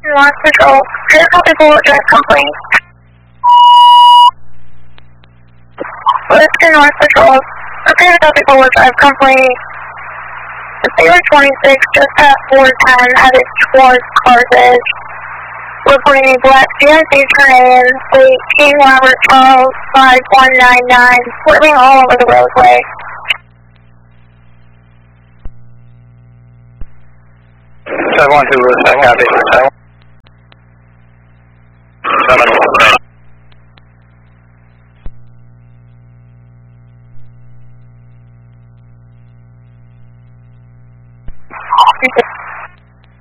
North Patrol, clear copy Bullet Drive complaint. Lister North Patrol, clear copy Bullet Drive complaint. The Sailor 26 just past 410 headed towards Carthage. Reporting a black GMC turn-in, plate King Robert Charles 5199, swerving all over the roadway. So I want to copy.